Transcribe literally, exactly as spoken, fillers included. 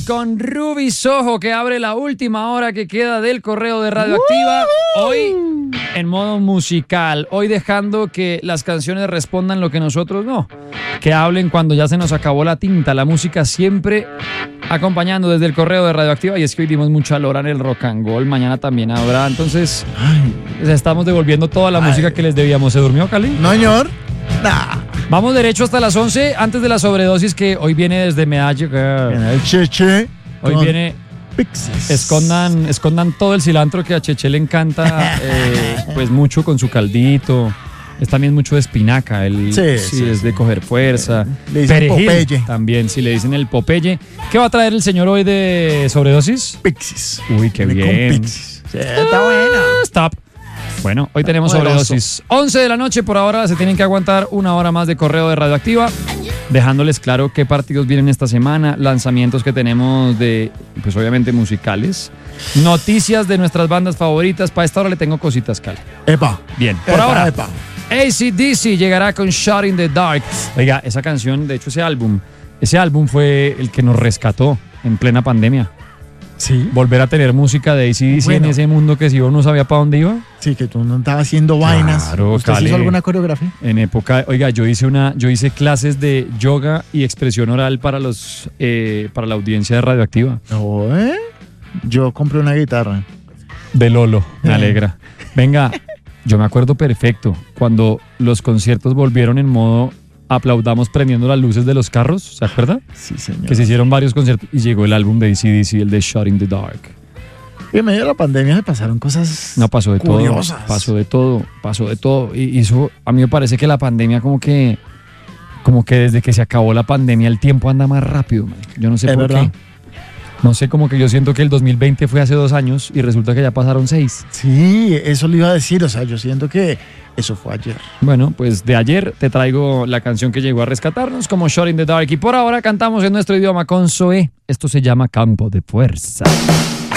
con Ruby Soho, que abre la última hora que queda del correo de Radioactiva. Hoy en modo musical, hoy dejando que las canciones respondan lo que nosotros no, que hablen cuando ya se nos acabó la tinta. La música siempre acompañando desde el correo de Radioactiva, y es que hoy dimos mucha lora en el rock and roll, mañana también habrá, entonces les estamos devolviendo toda la Ay. música que les debíamos. ¿Se durmió, Cali? No, señor. Nah. Vamos derecho hasta las once, antes de la sobredosis que hoy viene desde Medallo. En el Cheche. Hoy viene... Pixies. Escondan, escondan todo el cilantro que a Cheche le encanta, eh, pues mucho con su caldito. Es también mucho de espinaca, él sí, sí, sí es sí. de coger fuerza. Le dicen Perejil, Popeye. También, si le dicen el Popeye. ¿Qué va a traer el señor hoy de sobredosis? Pixies. Uy, qué Viene bien. Con Pixies. Sí, está buena. Stop. Bueno, hoy tenemos sobredosis. once de la noche, por ahora se tienen que aguantar una hora más de correo de Radioactiva, dejándoles claro qué partidos vienen esta semana, lanzamientos que tenemos de, pues obviamente musicales, noticias de nuestras bandas favoritas. Para esta hora le tengo cositas, Cali. Epa. Bien, por epa, ahora, epa. A C D C llegará con Shot in the Dark. Oiga, esa canción, de hecho ese álbum, ese álbum fue el que nos rescató en plena pandemia. Sí. Volver a tener música de A C D C bueno. en ese mundo que si uno no sabía para dónde iba. Sí, que tú no estabas haciendo vainas. Claro, ¿Usted Cale, hizo alguna coreografía? En época, oiga, yo hice una, yo hice clases de yoga y expresión oral para los, eh, para la audiencia de Radioactiva. No, ¿eh? Yo compré una guitarra. De Lolo, me alegra. Venga, yo me acuerdo perfecto cuando los conciertos volvieron en modo aplaudamos prendiendo las luces de los carros, ¿se acuerda? Sí, señor. Que se hicieron varios conciertos y llegó el álbum de A C D C, el de Shot in the Dark. Y en medio de la pandemia se pasaron cosas No, pasó de curiosas. todo, pasó de todo, pasó de todo. Y eso, a mí me parece que la pandemia como que, como que desde que se acabó la pandemia el tiempo anda más rápido, man. Yo no sé ¿Es por verdad? qué. No sé, como que yo siento que el dos mil veinte fue hace dos años y resulta que ya pasaron seis. Sí, eso le iba a decir, o sea, yo siento que eso fue ayer. Bueno, pues de ayer te traigo la canción que llegó a rescatarnos como Shot in the Dark, y por ahora cantamos en nuestro idioma con Zoé. Esto se llama Campo de Fuerza.